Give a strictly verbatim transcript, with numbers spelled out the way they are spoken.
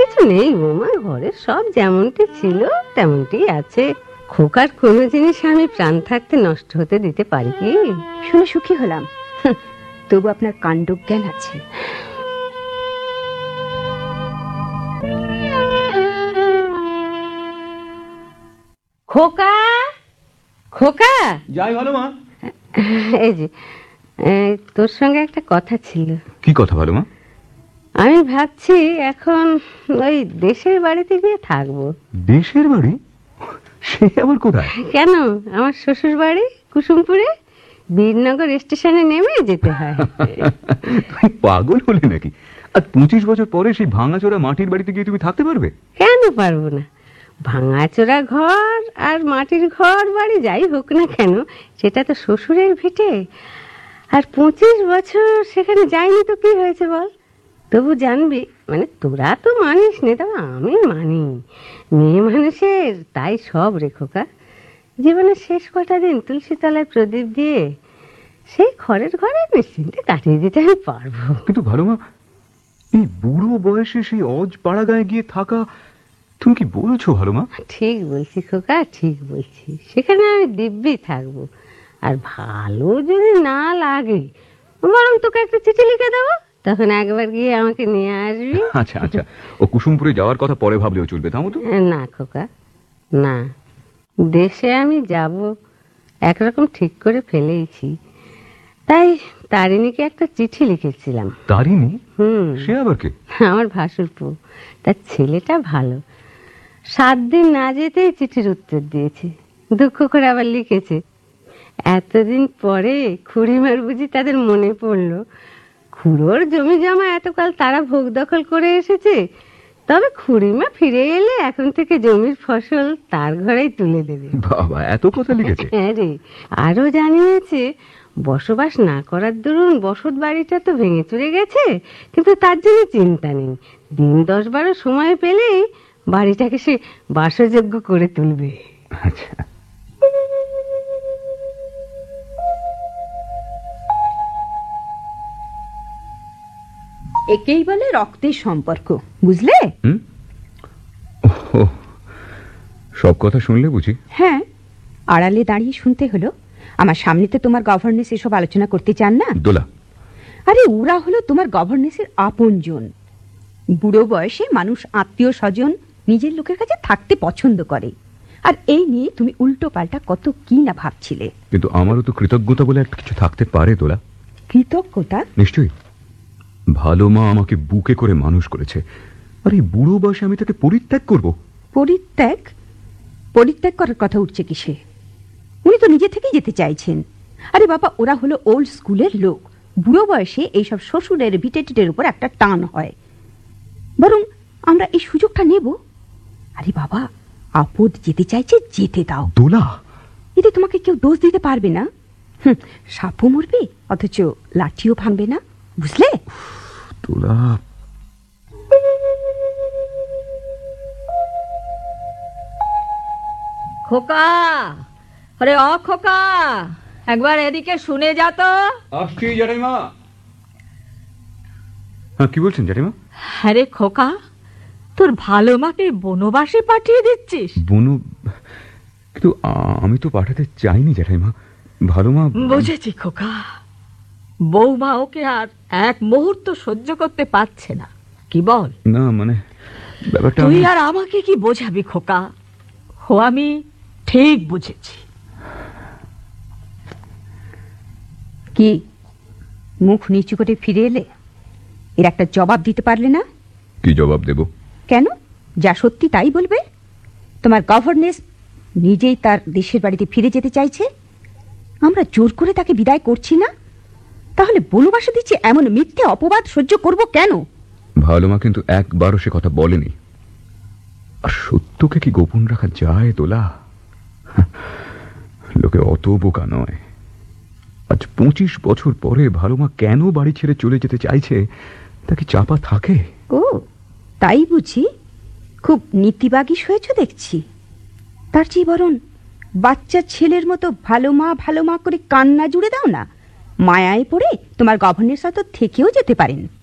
কিছু নেই বৌমা, ঘরে সব যেমনটি ছিল তেমনটি আছে। খোকার কোনো জিনিস আমি প্রাণ থাকতে নষ্ট হতে দিতে পারি কি? শুনে সুখী হলাম, তবু আপনার কাণ্ডজ্ঞান আছে। খোকা, খোকা। যাই ভালো মা। এই যে তোর সঙ্গে একটা কথা ছিল। কি কথা ভালো মা? আমি ভাবছি এখন ওই দেশের বাড়িতে গিয়ে থাকবো। দেশের বাড়ি? সে আবার কোথায়? কেন, আমার শ্বশুর বাড়ি কুসুমপুরে, বীরনগর স্টেশনে নেমে যেতে হয়। পাগল হলে নাকি? আর পঁচিশ বছর পরে সেই ভাঙাচোরা মাটির বাড়িতে গিয়ে তুমি থাকতে পারবে? কেন পারবো না? ভাঙাচোরা ঘর আর মাটির ঘর বাড়ি যাই হোক না কেন, সেটা তো শ্বশুরের ভিটে। আর পঁচিশ বছর সেখানে যাইনি তো কি হয়েছে বল? তবু জানবি, মানে তোরা তো মানিস নে, তবে আমি মানি। মেয়ে মানুষের তাই সব রে খোকা। জীবনের শেষ কটা দিন তুলসী তলায় প্রদীপ দিয়ে সেই ঘরের ঘরে নিশ্চিন্তে কাটিয়ে দিতে আমি পারবো। কিন্তু ভালো মা, এই বুড়ো বয়সে সেই অজ পাড়া গায়ে গিয়ে থাকা, তুমি কি বলছো ভালো মা? ঠিক বলছি খোকা, ঠিক বলছি। সেখানে আমি দিব্যি থাকবো। আর ভালো যদি না লাগে বরং তোকে একটা চিঠি লিখে দেবো, তখন একবার গিয়ে আমাকে নিয়ে আসবি। আচ্ছা আচ্ছা, ও কুসুমপুরে যাওয়ার কথা পরে ভাবলেও চলবে, তাও তো? না খোকা না, দেশে আমি যাব একরকম ঠিক করে ফেলেইছি। তাই তারিণীকে একটা চিঠি লিখেছিলাম। তারিণী? হুম, সে আবার কে? আমার ভাসুরপো। তার ছেলেটা ভালো, সাত দিন না যেতেই চিঠির উত্তর দিয়েছে। দুঃখ করে আবার লিখেছে, এতদিন পরে খুড়িমার বুঝি তাদের মনে পড়লো। খুড়োর জমি জমা এতকাল তারা ভোগ দখল করে এসেছে, তবে খুড়িমা ফিরে এলে এখন থেকে জমির ফসল তার ঘরেই তুলে দেবে। বাবা, এত কথা লিখেছে? হ্যাঁ রে, আরো জানিয়েছে বসবাস না করার দরুন বসত বাড়িটা তো ভেঙে চুরে গেছে, কিন্তু তার জন্য চিন্তা নেই। দিন দশ বারো সময় পেলেই বাড়িটাকে সে বাসযোগ্য করে তুলবে। আচ্ছা, একেই বলে রক্তের সম্পর্ক, বুঝলে? সব কথা শুনলে বুঝি? হ্যাঁ, আড়ালে দাঁড়িয়ে শুনতে হলো। আমার সামনে তো তোমার গভর্নেন্স এসব আলোচনা করতে চান না। দোলা, আরে ওরা হলো তোমার গভর্নেন্সের আপনজন। বুড়ো বয়সে মানুষ আত্মীয় স্বজন নিজের লোকের কাছে থাকতে পছন্দ করে, আর এই নিয়ে তুমি উল্টো পাল্টা কত কি না ভাবছিলে। কিন্তু আমারও তো কৃতজ্ঞতা বলে একটা কিছু থাকতে পারে দোলা। কৃতজ্ঞতা? নিশ্চয়ই। ভালো মা আমাকে বুকে করে মানুষ করেছে, আর এই বুড়ো বয়সে আমি তাকে পরিত্যাগ করব? পরিত্যাগ? পরিত্যাগ করার কথা উঠছে কিসে? উনি তো নিজে থেকেই যেতে চাইছেন। আরে বাবা, ওরা হলো ওল্ড স্কুলের লোক। বুড়ো বয়সে এইসব শ্বশুরের ভিটেটিটের উপর একটা টান হয়। বরং আমরা এই সুযোগটা নেব। আরে বাবা, আপদ যেতে চাইছে, যেতে দাও। দোলা, এতে তোমাকে কেউ দোষ দিতে পারবে না। সাপও মরবে অথচ লাঠিও ভাঙবে না, বুঝলে? দোলা, খোকা, আরে অ খোকা, একবার এদিকে শুনে যা তো। আসছি জ্যাঠাইমা। হ্যাঁ, কি বলছেন জ্যাঠাইমা? আরে খোকা, তোর ভালো মাকে বনবাসে পাঠিয়ে দিচ্ছিস? বনু? কিন্তু আমি তো পাঠাতে চাইনি জ্যাঠাইমা। ভালো মা। বুঝেছি খোকা, বৌমা ওকে আর এক মুহূর্ত সহ্য করতে পারছে না, কি বল? না মানে ব্যাপারটা তুই আর আমাকে কি বোঝাবি খোকা? ও আমি ঠিক বুঝেছি। কি মুখ নিচু করে ফিরে এলে? এর একটা জবাব দিতে পারলে না? কি জবাব দেব? কেন, যা সত্যি তাই বলবে। তোমার গভর্নেন্স নিজেই তার দেশের বাড়িতে ফিরে যেতে চাইছে, আমরা জোর করে তাকে বিদায় করছি না। তাহলে বনবাসে দিচ্ছে এমন মিথ্যে অপবাদ সহ্য করব কেন? ভালো মা কিন্তু একবারও সে কথা বলেনি। আর সত্যকে কি গোপন রাখা যায় দোলা? লোকে অত বোকা নয়। আজ পঁচিশ বছর পরে ভালো মা কেন বাড়ি ছেড়ে চলে যেতে চাইছে তা কি চাপা থাকে? ও তাই বুঝি? খুব নীতিবাগীশ হয়েছ দেখছি। তার চেয়ে বরং বাচ্চা ছেলের মতো ভালো মা ভালো মা করে কান্না জুড়ে দাও না। মায়ায় পড়ে তোমার গভর্নেন্স হয়তো থেকেও যেতে পারেন।